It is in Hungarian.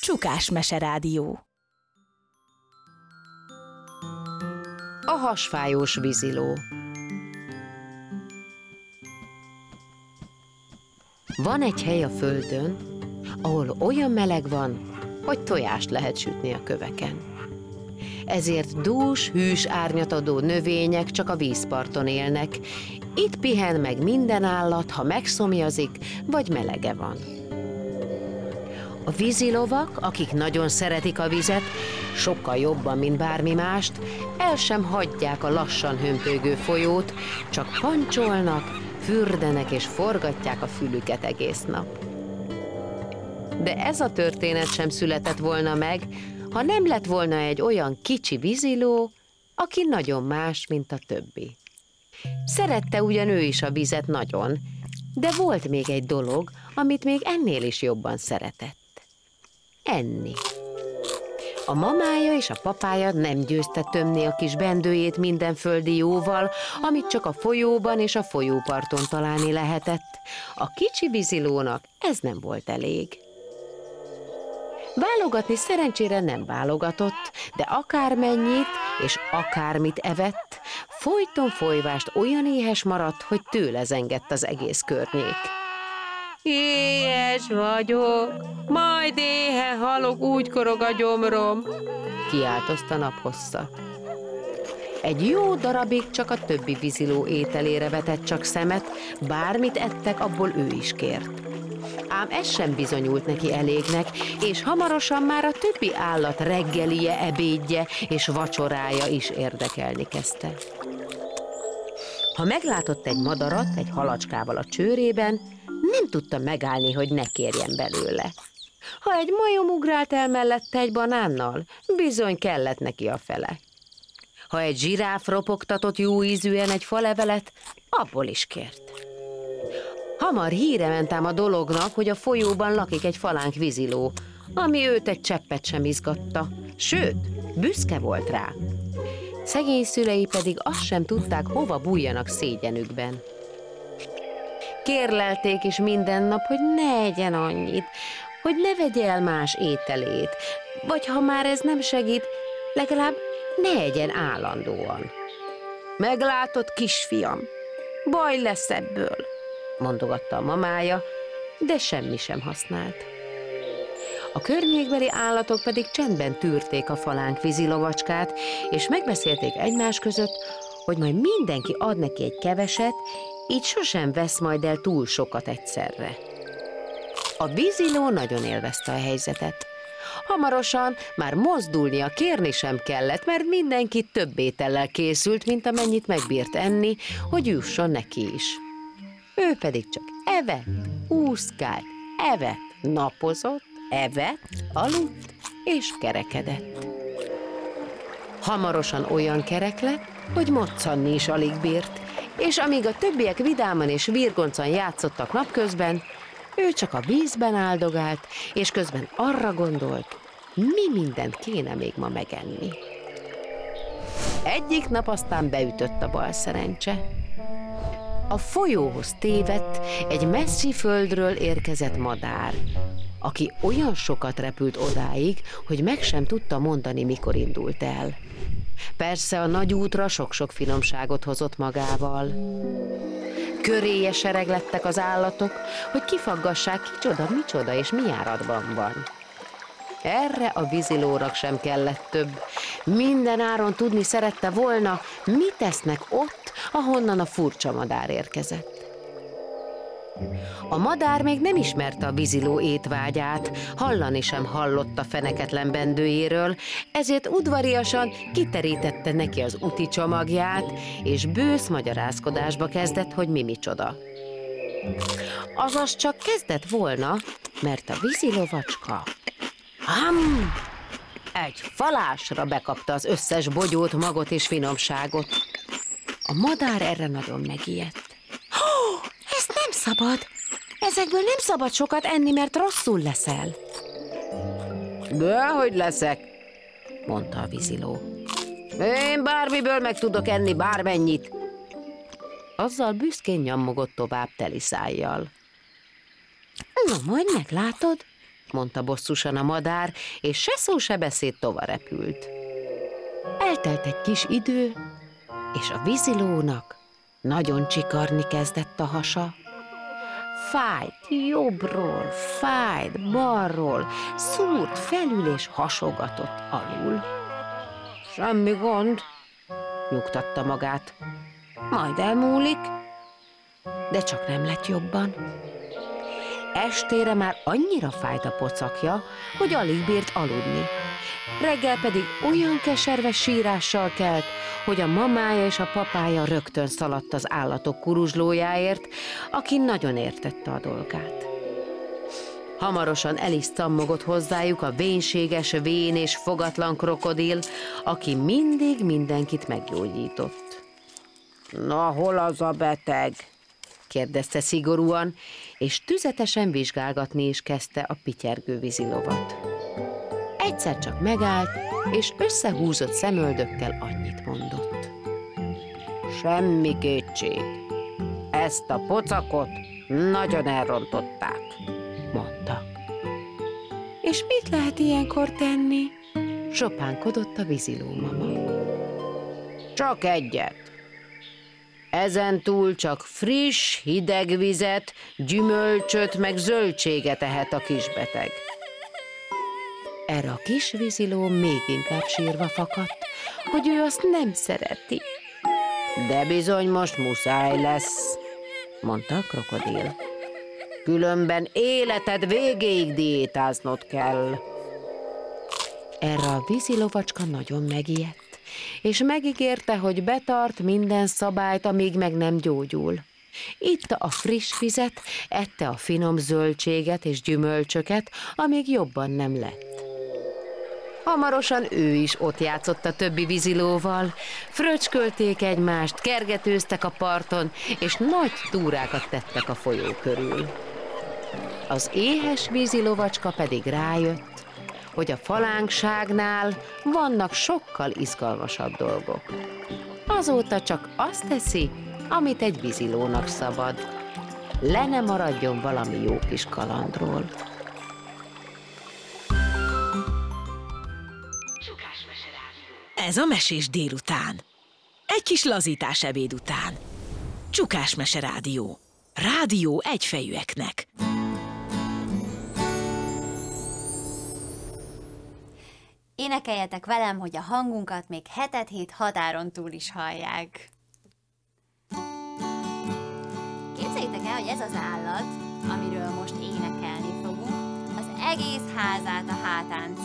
Csukás Meserádió. A hasfájós víziló. Van egy hely a földön, ahol olyan meleg van, hogy tojást lehet sütni a köveken. Ezért dús, hűs árnyatadó növények csak a vízparton élnek. Itt pihen meg minden állat, ha megszomjazik, vagy melege van. A vízilovak, akik nagyon szeretik a vizet, sokkal jobban, mint bármi mást, el sem hagyják a lassan hömpölygő folyót, csak pancsolnak, fürdenek és forgatják a fülüket egész nap. De ez a történet sem született volna meg, ha nem lett volna egy olyan kicsi víziló, aki nagyon más, mint a többi. Szerette ugyan ő is a vizet nagyon, de volt még egy dolog, amit még ennél is jobban szeretett. Enni. A mamája és a papája nem győzte tömni a kis bendőjét minden földi jóval, amit csak a folyóban és a folyóparton találni lehetett. A kicsi vízilónak ez nem volt elég. Válogatni szerencsére nem válogatott, de akármennyit és akármit evett, folyton folyvást olyan éhes maradt, hogy tőle zengett az egész környék. Éhes vagyok, majd éhe halok, úgy korog a gyomrom, kiáltozta naphossza. Egy jó darabig csak a többi víziló ételére vetett csak szemet, bármit ettek, abból ő is kért. Ám ez sem bizonyult neki elégnek, és hamarosan már a többi állat reggelije, ebédje és vacsorája is érdekelni kezdte. Ha meglátott egy madarat egy halacskával a csőrében, nem tudta megállni, hogy ne kérjen belőle. Ha egy majom ugrált el mellette egy banánnal, bizony kellett neki a fele. Ha egy zsiráf ropogtatott jó ízűen egy falevelet, abból is kért. Hamar híre ment ám a dolognak, hogy a folyóban lakik egy falánk víziló, ami őt egy cseppet sem izgatta, sőt, büszke volt rá. Szegény szülei pedig azt sem tudták, hova bújjanak szégyenükben. Kérlelték is minden nap, hogy ne egyen annyit, hogy ne vegye el más ételét, vagy ha már ez nem segít, legalább ne egyen állandóan. Meglátod, kisfiam, baj lesz ebből, mondogatta a mamája, de semmi sem használt. A környékbeli állatok pedig csendben tűrték a falánk vízilovacskát, és megbeszélték egymás között, hogy majd mindenki ad neki egy keveset, így sosem vesz majd el túl sokat egyszerre. A víziló nagyon élvezte a helyzetet. Hamarosan már mozdulnia, kérni sem kellett, mert mindenki több étellel készült, mint amennyit megbírt enni, hogy jusson neki is. Ő pedig csak evett, úszkált, evett, napozott, evett, aludt és kerekedett. Hamarosan olyan kerek lett, hogy moccanni is alig bírt, és amíg a többiek vidáman és virgoncan játszottak napközben, ő csak a vízben áldogált, és közben arra gondolt, mi mindent kéne még ma megenni. Egyik nap aztán beütött a bal szerencse. A folyóhoz tévedt egy messzi földről érkezett madár, aki olyan sokat repült odáig, hogy meg sem tudta mondani, mikor indult el. Persze a nagy útra sok-sok finomságot hozott magával. Köréje sereglettek az állatok, hogy kifaggassák, kicsoda, micsoda és mi járatban van. Erre a vízilónak sem kellett több. Minden áron tudni szerette volna, mit tesznek ott, ahonnan a furcsa madár érkezett. A madár még nem ismerte a víziló étvágyát, hallani sem hallott a feneketlen bendőjéről, ezért udvariasan kiterítette neki az úti csomagját, és bősz magyarázkodásba kezdett, hogy mi micsoda. Azaz csak kezdett volna, mert a vízilovacska egy falásra bekapta az összes bogyót, magot és finomságot. A madár erre nagyon megijedt. Ez nem szabad! Ezekből nem szabad sokat enni, mert rosszul leszel. Dehogy leszek, mondta a víziló. Én bármiből meg tudok enni bármennyit. Azzal büszkén nyammogott tovább teli szájjal. Na, majd meglátod, mondta bosszusan a madár, és se szó se beszéd tovarepült. Eltelt egy kis idő, és a vízilónak nagyon csikarni kezdett a hasa. Fájt jobbról, fájt balról, szúrt felül és hasogatott alul. Semmi gond, nyugtatta magát. Majd elmúlik, de csak nem lett jobban. Estére már annyira fájt a pocakja, hogy alig bírt aludni. Reggel pedig olyan keserves sírással kelt, hogy a mamája és a papája rögtön szaladt az állatok kuruzslójáért, aki nagyon értette a dolgát. Hamarosan el is szammogott hozzájuk a vénséges, vén és fogatlan krokodil, aki mindig mindenkit meggyógyított. Na, hol az a beteg? Kérdezte szigorúan, és tüzetesen vizsgálgatni is kezdte a pityergő vízilovat. Egyszer csak megállt, és összehúzott szemöldökkel annyit mondott. Semmi kétség. Ezt a pocakot nagyon elrontották, mondta. És mit lehet ilyenkor tenni? Sopánkodott a vízilómama. Csak egyet. Ezentúl csak friss, hideg vizet, gyümölcsöt meg zöldséget ehet a kisbeteg. Erre a kis víziló még inkább sírva fakadt, hogy ő azt nem szereti. De bizony most muszáj lesz, mondta a krokodil. Különben életed végéig diétáznod kell. Erre a vízilovacska nagyon megijedt, és megígérte, hogy betart minden szabályt, amíg meg nem gyógyul. Itta a friss vizet, ette a finom zöldséget és gyümölcsöket, amíg jobban nem lett. Hamarosan ő is ott játszott a többi vízilóval, fröcskölték egymást, kergetőztek a parton, és nagy túrákat tettek a folyó körül. Az éhes vízilovacska pedig rájött, hogy a falánkságnál vannak sokkal izgalmasabb dolgok. Azóta csak azt teszi, amit egy vízilónak szabad. Le ne maradjon valami jó kis kalandról. Ez a Mesés délután. Egy kis lazítás ebéd után. Csukás Mese Rádió. Rádió egyfejűeknek. Énekeljetek velem, hogy a hangunkat még hetet hét határon túl is hallják. Képzeljétek el, hogy ez az állat, amiről most énekelni fogunk, az egész házát a hátán